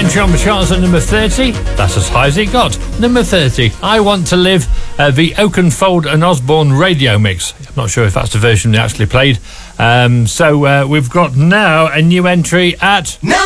entry on the charts at number 30. That's as high as it got. Number 30, I Want to Live, the Oakenfold and Osborne radio mix. I'm not sure if that's the version they actually played. So we've got now a new entry at...